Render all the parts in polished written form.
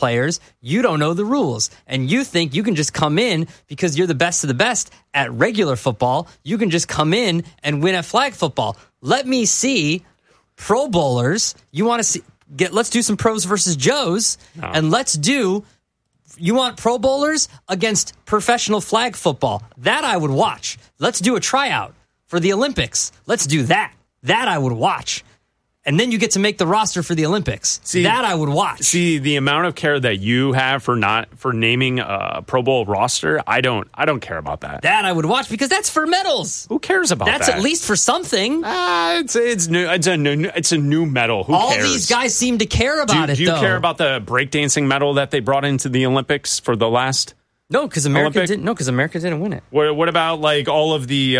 players, you don't know the rules. And you think you can just come in because you're the best of the best at regular football. You can just come in and win at flag football. Let me see Pro Bowlers. You want to see? Let's do some pros versus Joes, and you want Pro Bowlers against professional flag football. That I would watch. Let's do a tryout for the Olympics. Let's do that. That I would watch. And then you get to make the roster for the Olympics. That I would watch. See, the amount of care that you have for naming a Pro Bowl roster, I don't care about that. That I would watch because that's for medals. Who cares about that? That's at least for something. It's new. It's a new medal. Who All cares? these guys seem to care about it. Do you care about the breakdancing medal that they brought into the Olympics for the last? No, because America didn't. No, because America didn't win it. What about like all of the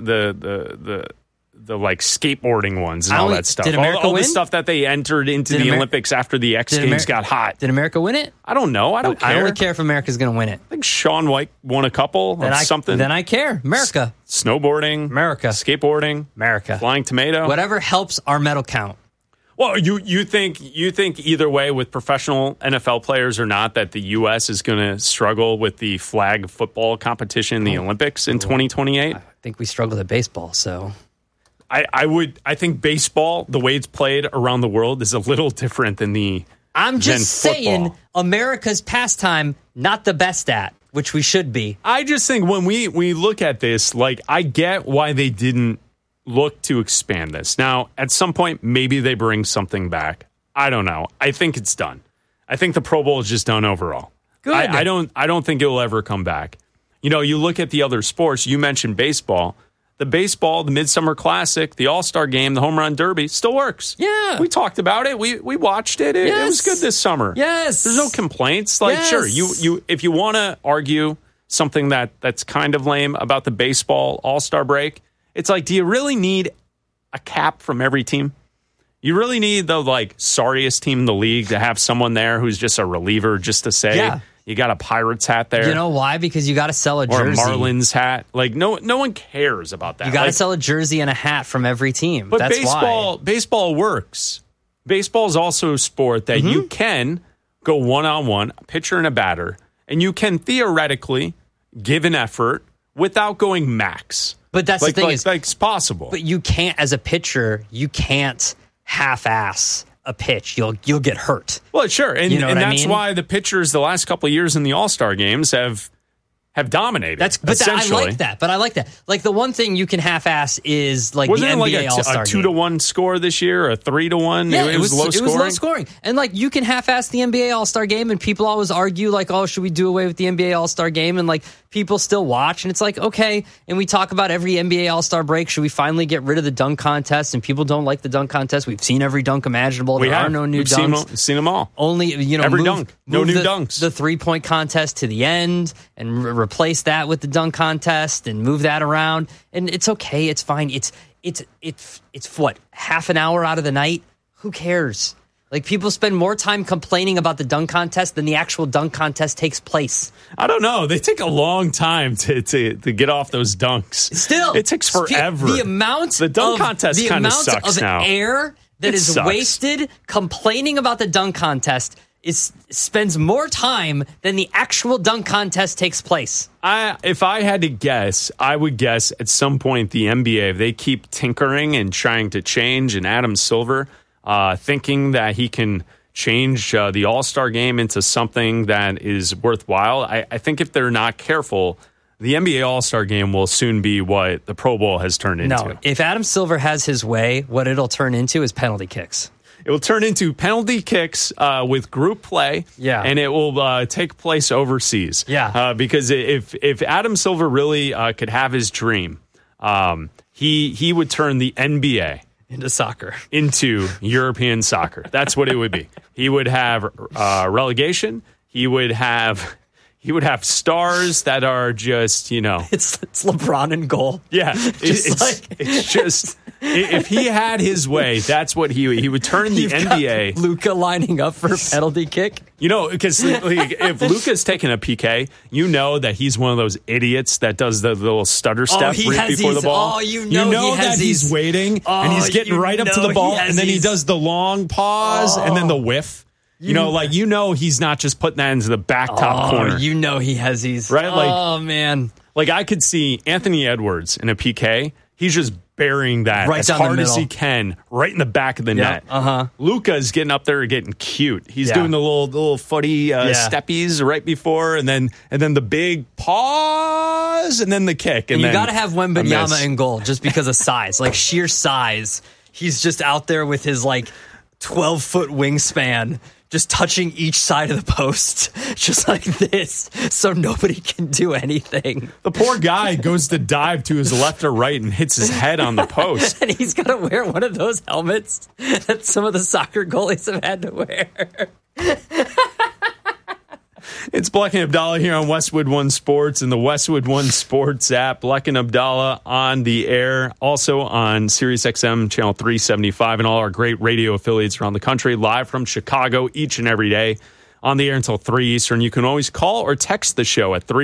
like skateboarding ones and all that stuff? Did America all win? The stuff that they entered into the Olympics after the X Games got hot. Did America win it? I don't know. I don't care. I only care if America's going to win it. I think Shaun White won a couple of something. Then I care. America. Snowboarding. America. Skateboarding. America. Flying tomato. Whatever helps our medal count. Well, you think either way with professional NFL players or not that the U.S. is going to struggle with the flag football competition in the Olympics in 2028? I think we struggled at baseball, so... I think baseball, the way it's played around the world, is a little different than I'm just saying America's pastime, not the best at, which we should be. I just think when we look at this, like, I get why they didn't look to expand this. Now, at some point, maybe they bring something back. I don't know. I think it's done. I think the Pro Bowl is just done overall. Good. I don't think it will ever come back. You know, you look at the other sports. You mentioned baseball. The baseball, the Midsummer Classic, the All-Star Game, the Home Run Derby still works. Yeah. We talked about it. We watched it. It was good this summer. Yes. There's no complaints. Like, sure, you if you want to argue something that's kind of lame about the baseball All-Star break, it's like, do you really need a cap from every team? You really need the, like, sorriest team in the league to have someone there who's just a reliever just to say, you got a Pirates hat there. You know why? Because you got to sell a jersey. Or a Marlins hat. Like, no one cares about that. You got to sell a jersey and a hat from every team. But that's baseball works. Baseball is also a sport that you can go one-on-one, a pitcher and a batter, and you can theoretically give an effort without going max. But that's the thing is... it's possible. But you can't, as a pitcher, you can't half-ass a pitch. You'll get hurt. Well, sure. And, you know and what that's I mean? why the pitchers the last couple of years in the All-Star games have dominated. I like that. But I like that. Like, the one thing you can half-ass is like Wasn't the it NBA like All-Star a 2-1 score this year, or a 3-1? Yeah, it was low scoring. It was low scoring. And like, you can half-ass the NBA All-Star game, and people always argue like, oh, should we do away with the NBA All-Star game? And like, people still watch, and it's like, okay. And we talk about every NBA All-Star break. Should we finally get rid of the dunk contest? And people don't like the dunk contest. We've seen every dunk imaginable. There are no new dunks. We've seen them all. Only, every dunk. No new dunks. The 3-point contest to the end, and replace that with the dunk contest, and move that around. And it's okay. It's fine. It's what, half an hour out of the night? Who cares? Like, people spend more time complaining about the dunk contest than the actual dunk contest takes place. I don't know. They take a long time to get off those dunks. Still, it takes forever. The dunk contest kind of sucks now. Air that is wasted complaining about the dunk contest spends more time than the actual dunk contest takes place. If I had to guess, I would guess at some point the NBA, if they keep tinkering and trying to change, and Adam Silver thinking that he can change the All-Star game into something that is worthwhile, I think if they're not careful, the NBA All-Star game will soon be what the Pro Bowl has turned into. No, if Adam Silver has his way, what it'll turn into is penalty kicks. It will turn into penalty kicks with group play, and it will take place overseas. Because if Adam Silver really could have his dream, he would turn the NBA into soccer, into European soccer. That's what it would be. He would have relegation. He would have stars that are just, it's LeBron in goal. Yeah, it's just if he had his way, that's what he would turn the NBA. Luka lining up for a penalty kick. Because if Luka's taking a PK, you know that he's one of those idiots that does the little stutter step right before the ball. You know that he's waiting and he's getting right up to the ball, and then he does the long pause and then the whiff. He's not just putting that into the back top corner. You know he has these. Right? Oh, man. Like, I could see Anthony Edwards in a PK. He's just burying that right as down hard the as he can, right in the back of the net. Luka is getting up there, getting cute. He's doing the little footy steppies right before, and then the big pause, and then the kick. And you got to have Wembanyama in goal just because of size, like sheer size. He's just out there with his 12-foot wingspan, just touching each side of the post, just like this, so nobody can do anything. The poor guy goes to dive to his left or right and hits his head on the post. And he's got to wear one of those helmets that some of the soccer goalies have had to wear. It's Bleck and Abdallah here on Westwood One Sports and the Westwood One Sports app. Bleck and Abdallah on the air, also on SiriusXM channel 375 and all our great radio affiliates around the country, live from Chicago each and every day. On the air until 3 Eastern. You can always call or text the show at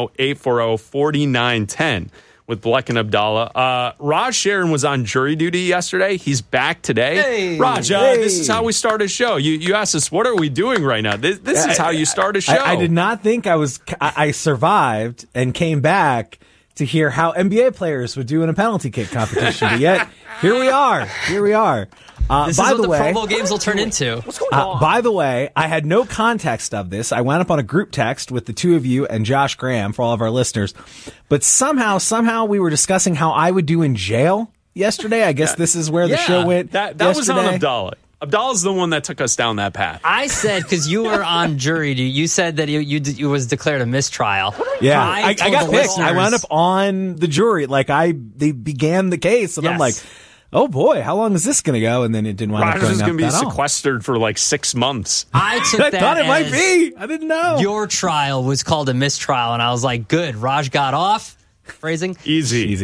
310-840-4910 with Bleck and Abdallah. Raj Sharon was on jury duty yesterday. He's back today. Hey, Raj, this is how we start a show. You asked us, what are we doing right now? This is how you start a show. I did not think I survived and came back to hear how NBA players would do in a penalty kick competition. But yet, here we are. This is what the Pro Bowl games will turn into. What's going on? By the way, I had no context of this. I wound up on a group text with the two of you and Josh Graham for all of our listeners. But somehow we were discussing how I would do in jail yesterday. I guess this is where the show went. That was on Abdallah. Abdallah's the one that took us down that path. I said, because you were on jury, you said that you was declared a mistrial. Yeah, I got picked. I wound up on the jury. They began the case, and I'm like, oh boy, how long is this going to go? And then it didn't wind up going up. Rogers is going to be at all. sequestered for 6 months. I thought it might be. I didn't know. Your trial was called a mistrial, and I was like, good. Raj got off. Phrasing. Easy.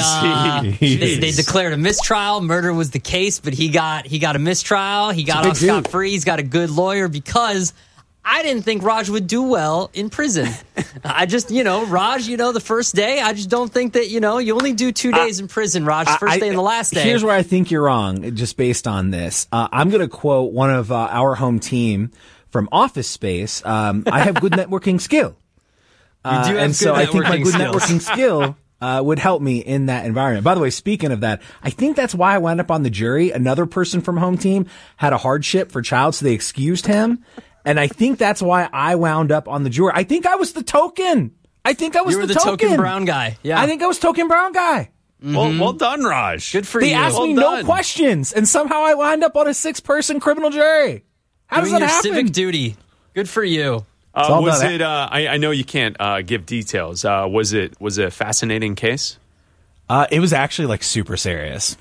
They declared a mistrial. Murder was the case, but he got a mistrial. He got off scot-free. He's got a good lawyer because I didn't think Raj would do well in prison. I just, Raj, the first day, I just don't think that, you only do 2 days in prison, Raj. First day and the last day. Here's where I think you're wrong, just based on this. I'm going to quote one of our home team from Office Space. I have good networking skill. You do have and good so I think my good skills. networking skill would help me in that environment. By the way, speaking of that, I think that's why I wound up on the jury. Another person from home team had a hardship for child, so they excused him. And I think that's why I wound up on the jury. I think I was the token. You were the token brown guy. Yeah. I think I was token brown guy. Mm-hmm. Well done, Raj. Good for you. They asked me no questions, and somehow I wound up on a 6-person criminal jury. How does that happen? Civic duty. Good for you. Was it? I know you can't give details. Was it a fascinating case? It was actually super serious.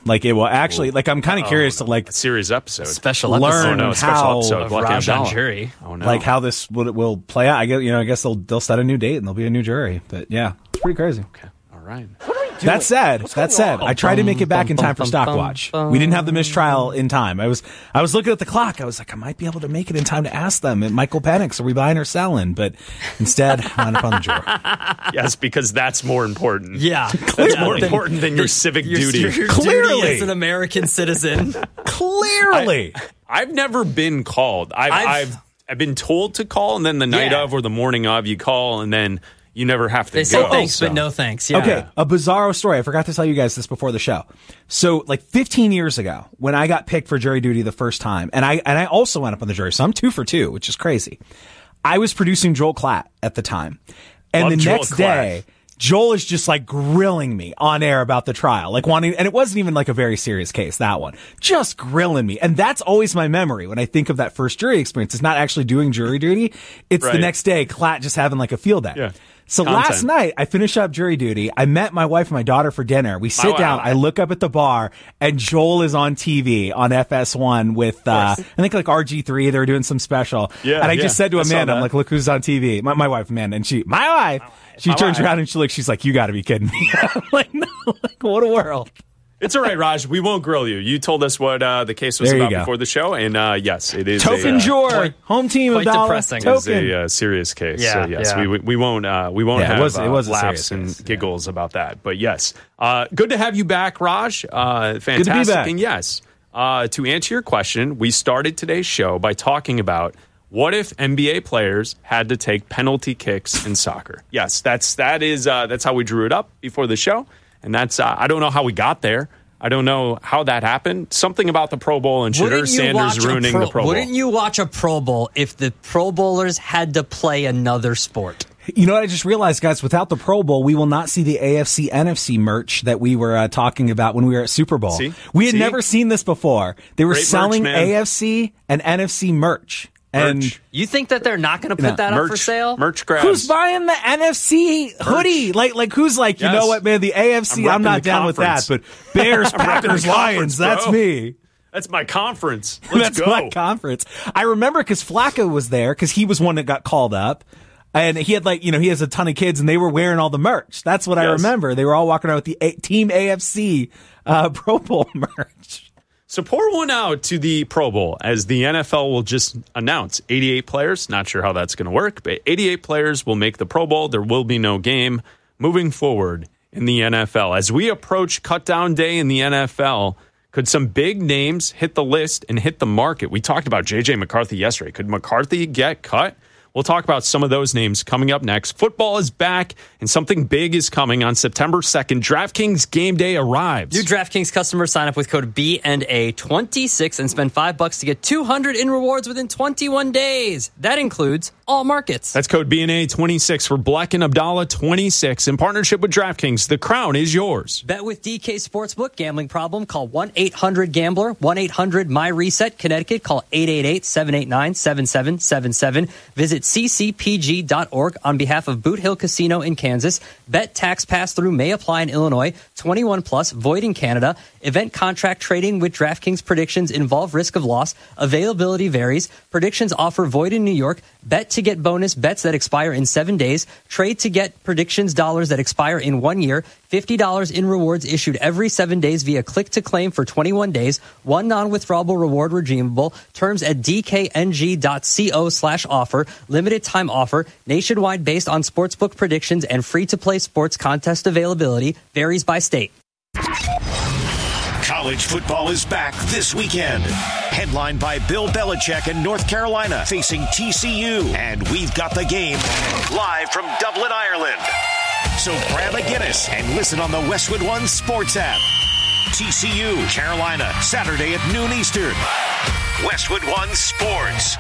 I'm kind of curious to a serious episode, special learn episode. how of Raj on jury. Oh no! How this will play out. I guess they'll set a new date and there'll be a new jury. But yeah, it's pretty crazy. Okay, all right. That said, I tried to make it back in time for Stockwatch. We didn't have the mistrial in time. I was looking at the clock. I was like, I might be able to make it in time to ask them. And Michael panics, are we buying or selling? But instead, I wound up on the jury. Yes, because that's more important. Yeah. That's more important than your civic duty. Your Clearly. duty as an American citizen. Clearly. I've never been called. I've been told to call, and then the night of or the morning of, you call, and then you never have to go. They say thanks, but no thanks. Yeah. Okay, a bizarro story. I forgot to tell you guys this before the show. So, 15 years ago, when I got picked for jury duty the first time, and I also went up on the jury, so I'm 2 for 2, which is crazy. I was producing Joel Klatt at the time. And the next day, Joel is just grilling me on air about the trial, and it wasn't even a very serious case, that one, just grilling me. And that's always my memory when I think of that first jury experience. It's not actually doing jury duty. It's the next day, Klatt just having a field day. Yeah. So last night, I finished up jury duty. I met my wife and my daughter for dinner. We sit down. I look up at the bar, and Joel is on TV on FS1 with, I think RG3. They were doing some special. Yeah, and I just said to Amanda, I'm like, look who's on TV. My wife, Amanda. And she turns around and she's like, you got to be kidding me. I'm like, no, what a world. It's all right, Raj. We won't grill you. You told us what the case was about before the show, and yes, it is token juror, home team of Dallas. Depressing. It's a serious case. Yeah, so yes, we won't have laughs and giggles about that. But yes, good to have you back, Raj. Fantastic. Good to be back. And yes, to answer your question, we started today's show by talking about what if NBA players had to take penalty kicks in soccer. Yes, that's how we drew it up before the show, and that's I don't know how we got there. I don't know how that happened. Something about the Pro Bowl and Shedeur Sanders ruining the Pro Bowl. Wouldn't you watch a Pro Bowl if the Pro Bowlers had to play another sport? You know what I just realized, guys? Without the Pro Bowl, we will not see the AFC NFC merch that we were talking about when we were at Super Bowl. We had never seen this before. They were selling AFC and NFC merch. And you think that they're not going to put that up for sale? Merch grabs. Who's buying the NFC hoodie? Like who's like, you know what, man, the AFC, I'm not down with that, but Bears, Packers, Lions, that's me. That's my conference. Let's go. That's my conference. I remember because Flacco was there because he was one that got called up. And he had he has a ton of kids and they were wearing all the merch. That's what I remember. They were all walking around with the Team AFC Pro Bowl merch. So pour one out to the Pro Bowl as the NFL will just announce 88 players. Not sure how that's going to work, but 88 players will make the Pro Bowl. There will be no game moving forward in the NFL. As we approach cutdown day in the NFL, could some big names hit the list and hit the market? We talked about J.J. McCarthy yesterday. Could McCarthy get cut? We'll talk about some of those names coming up next. Football is back, and something big is coming on September 2nd. DraftKings Game Day arrives. New DraftKings customers sign up with code BNA26 and spend $5 to get $200 in rewards within 21 days. That includes all markets. That's code BNA26 for Black and Abdallah 26 in partnership with DraftKings. The crown is yours. Bet with DK Sportsbook. Gambling problem? Call 1-800-GAMBLER. 1-800-MY-RESET. Connecticut. Call 888-789-7777. Visit ccpg.org on behalf of Boot Hill Casino in Kansas. Bet tax pass-through may apply in Illinois. 21 plus, void in Canada. Event contract trading with DraftKings predictions involve risk of loss. Availability varies. Predictions offer void in New York. Bet to get bonus bets that expire in 7 days. Trade to get predictions dollars that expire in 1 year. $50 in rewards issued every 7 days via click to claim for 21 days. One non-withdrawable reward redeemable. Terms at dkng.co/offer. Limited time offer. Nationwide based on sportsbook predictions and free-to-play sports contest availability. Varies by state. College football is back this weekend. Headlined by Bill Belichick in North Carolina facing TCU. And we've got the game live from Dublin, Ireland. So grab a Guinness and listen on the Westwood One Sports app. TCU, Carolina, Saturday at noon Eastern. Westwood One Sports.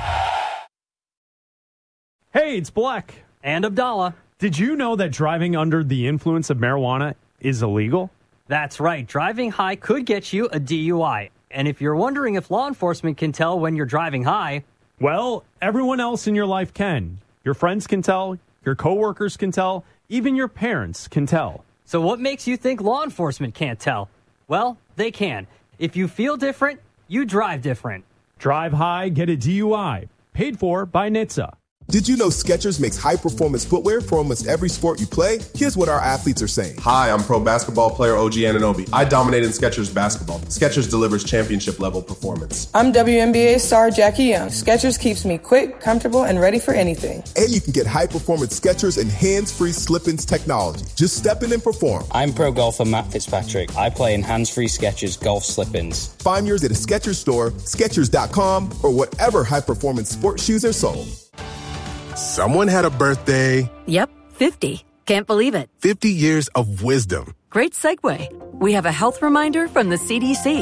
Hey, it's Black. And Abdallah. Did you know that driving under the influence of marijuana is illegal? That's right. Driving high could get you a DUI. And if you're wondering if law enforcement can tell when you're driving high, well, everyone else in your life can. Your friends can tell, your coworkers can tell, even your parents can tell. So what makes you think law enforcement can't tell? Well, they can. If you feel different, you drive different. Drive high, get a DUI. Paid for by NHTSA. Did you know Skechers makes high-performance footwear for almost every sport you play? Here's what our athletes are saying. Hi, I'm pro basketball player OG Anunoby. I dominate in Skechers basketball. Skechers delivers championship-level performance. I'm WNBA star Jackie Young. Skechers keeps me quick, comfortable, and ready for anything. And you can get high-performance Skechers and hands-free slip-ins technology. Just step in and perform. I'm pro golfer Matt Fitzpatrick. I play in hands-free Skechers golf slip-ins. Find yours at a Skechers store, Skechers.com, or whatever high-performance sports shoes are sold. Someone had a birthday. Yep, 50. Can't believe it. 50 years of wisdom. Great segue. We have a health reminder from the CDC.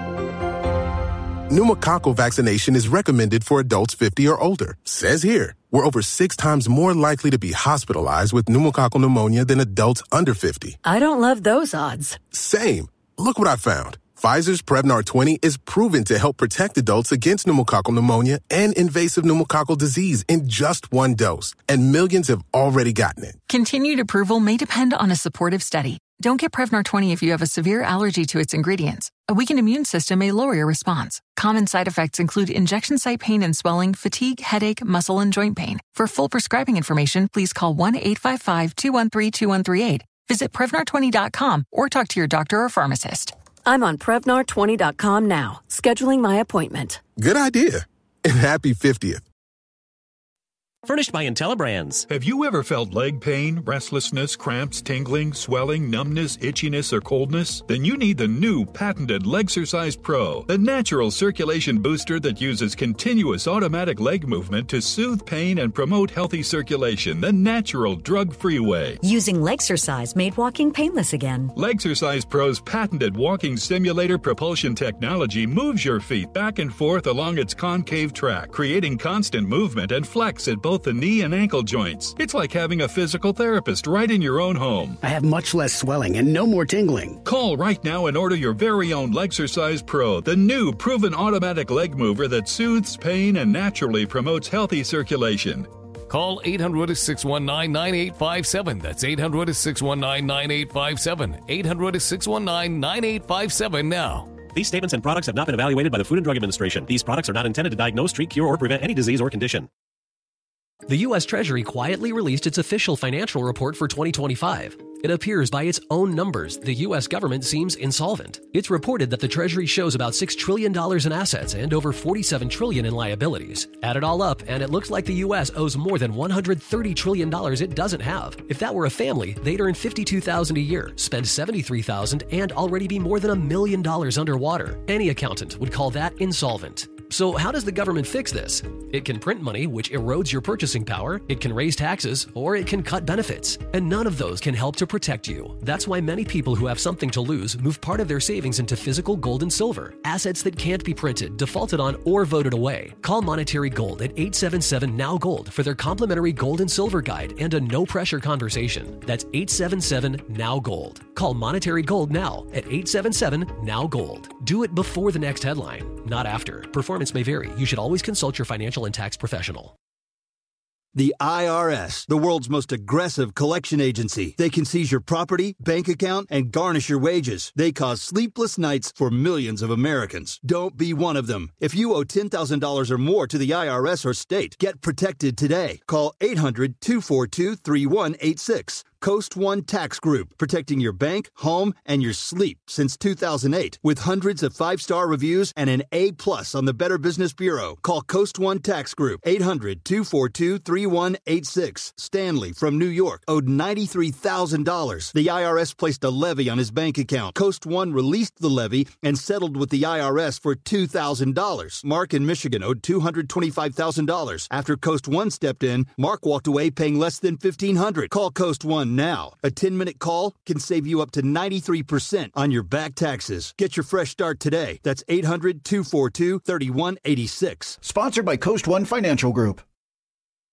Pneumococcal vaccination is recommended for adults 50 or older. Says here, we're over 6 times more likely to be hospitalized with pneumococcal pneumonia than adults under 50. I don't love those odds. Same. Look what I found. Pfizer's Prevnar 20 is proven to help protect adults against pneumococcal pneumonia and invasive pneumococcal disease in just 1 dose, and millions have already gotten it. Continued approval may depend on a supportive study. Don't get Prevnar 20 if you have a severe allergy to its ingredients. A weakened immune system may lower your response. Common side effects include injection site pain and swelling, fatigue, headache, muscle, and joint pain. For full prescribing information, please call 1-855-213-2138. Visit Prevnar20.com or talk to your doctor or pharmacist. I'm on Prevnar20.com now, scheduling my appointment. Good idea. And happy 50th. Furnished by IntelliBrands. Have you ever felt leg pain, restlessness, cramps, tingling, swelling, numbness, itchiness, or coldness? Then you need the new patented Legsercise Pro, the natural circulation booster that uses continuous automatic leg movement to soothe pain and promote healthy circulation the natural drug-free way. Using Legsercise made walking painless again. Legsercise Pro's patented walking simulator propulsion technology moves your feet back and forth along its concave track, creating constant movement and flex at both the knee and ankle joints. It's like having a physical therapist right in your own home. I have much less swelling and no more tingling. Call right now and order your very own Legsercise Pro, the new proven automatic leg mover that soothes pain and naturally promotes healthy circulation. Call 800-619-9857. That's 800-619-9857. 800-619-9857 now. These statements and products have not been evaluated by the Food and Drug Administration. These products are not intended to diagnose, treat, cure, or prevent any disease or condition. The U.S. Treasury quietly released its official financial report for 2025. It appears by its own numbers, the U.S. government seems insolvent. It's reported that the Treasury shows about $6 trillion in assets and over $47 trillion in liabilities. Add it all up, and it looks like the U.S. owes more than $130 trillion it doesn't have. If that were a family, they'd earn $52,000 a year, spend $73,000, and already be more than $1 million underwater. Any accountant would call that insolvent. So how does the government fix this? It can print money, which erodes your purchasing power, it can raise taxes, or it can cut benefits. And none of those can help to protect you. That's why many people who have something to lose move part of their savings into physical gold and silver, assets that can't be printed, defaulted on, or voted away. Call Monetary Gold at 877-NOW-GOLD for their complimentary gold and silver guide and a no-pressure conversation. That's 877-NOW-GOLD. Call Monetary Gold now at 877-NOW-GOLD. Do it before the next headline, not after. Performance may vary. You should always consult your financial and tax professional. The IRS, the world's most aggressive collection agency. They can seize your property, bank account, and garnish your wages. They cause sleepless nights for millions of Americans. Don't be one of them. If you owe $10,000 or more to the IRS or state, get protected today. Call 800-242-3186. Coast One Tax Group, protecting your bank, home, and your sleep since 2008. With hundreds of 5-star reviews and an A+ on the Better Business Bureau. Call Coast One Tax Group, 800-242-3186. Stanley from New York owed $93,000. The IRS placed a levy on his bank account. Coast One released the levy and settled with the IRS for $2,000. Mark in Michigan owed $225,000. After Coast One stepped in, Mark walked away paying less than $1,500. Call Coast One now. A 10-minute call can save you up to 93% on your back taxes. Get your fresh start today. That's 800-242-3186. Sponsored by Coast One Financial Group.